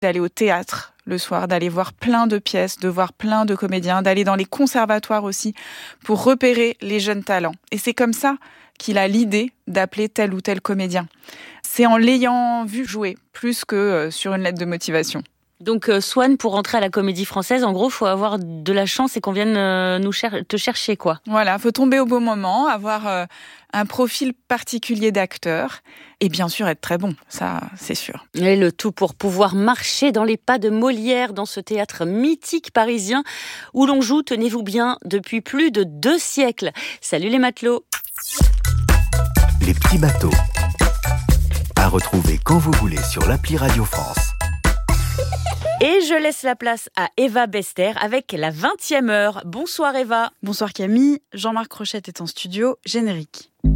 d'aller au théâtre le soir, d'aller voir plein de pièces, de voir plein de comédiens, d'aller dans les conservatoires aussi pour repérer les jeunes talents. Et c'est comme ça qu'il a l'idée d'appeler tel ou tel comédien. C'est en l'ayant vu jouer, plus que sur une lettre de motivation. Donc Swan, pour rentrer à la Comédie Française, en gros, il faut avoir de la chance et qu'on vienne te chercher, quoi. Voilà, faut tomber au bon moment, avoir un profil particulier d'acteur et bien sûr être très bon, ça c'est sûr. Et le tout pour pouvoir marcher dans les pas de Molière dans ce théâtre mythique parisien où l'on joue, tenez-vous bien, depuis plus de 2 siècles. Salut les matelots. Les petits bateaux. À retrouver quand vous voulez sur l'appli Radio France. Et je laisse la place à Eva Bester avec la 20e heure. Bonsoir Eva. Bonsoir Camille, Jean-Marc Rochette est en studio, générique.